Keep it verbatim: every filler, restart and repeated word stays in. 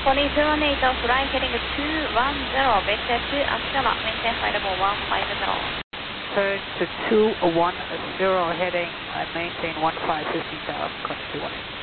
two one eight, fly heading two one zero, vector to Astana, maintain flight level one five zero. Turn to two one zero heading, I maintain one five fifty thousand, two one eight.